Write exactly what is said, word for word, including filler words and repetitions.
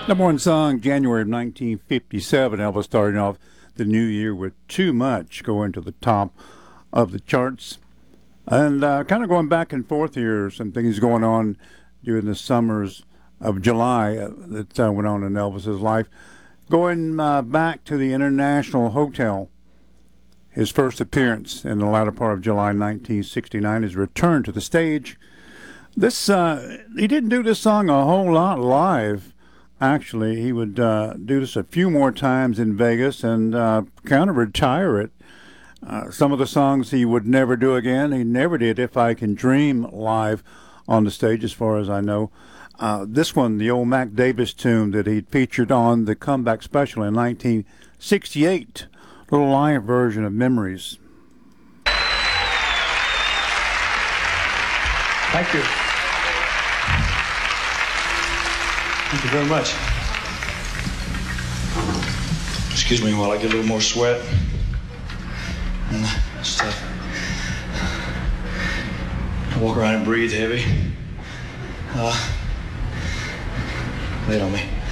Number one song, January of nineteen fifty-seven. Elvis starting off the new year with Too Much, going to the top of the charts. And uh, kind of going back and forth here, some things going on during the summers of July uh, that uh, went on in Elvis's life. Going uh, back to the International Hotel, his first appearance in the latter part of July nineteen sixty-nine, his return to the stage. This uh, he didn't do this song a whole lot live. Actually, he would uh, do this a few more times in Vegas and uh, kind of retire it. Uh, some of the songs he would never do again. He never did If I Can Dream live on the stage, as far as I know. Uh, this one, the old Mac Davis tune that he'd featured on the comeback special in nineteen sixty-eight, a little live version of Memories. Thank you. Thank you very much. Excuse me while I get a little more sweat. And just uh, walk around and breathe heavy. Uh, lay it on me.